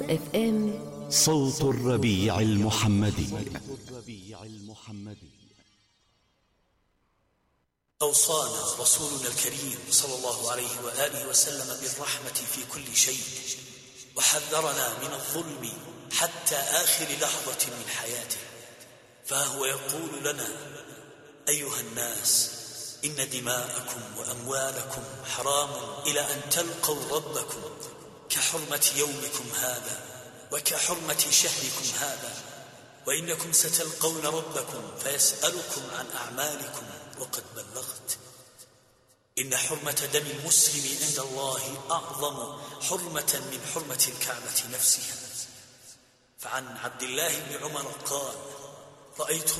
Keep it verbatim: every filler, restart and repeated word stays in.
اف ام صوت الربيع المحمدي. أوصانا رسولنا الكريم صلى الله عليه وآله وسلم بالرحمة في كل شيء، وحذرنا من الظلم حتى آخر لحظة من حياته، فهو يقول لنا: أيها الناس، إن دماءكم وأموالكم حرام إلى أن تلقوا ربكم، كحرمة يومكم هذا وكحرمة شهركم هذا، وإنكم ستلقون ربكم فيسألكم عن أعمالكم وقد بلغت. إن حرمة دم المسلم عند الله أعظم حرمة من حرمة الكعبة نفسها. فعن عبد الله بن عمر قال: رأيت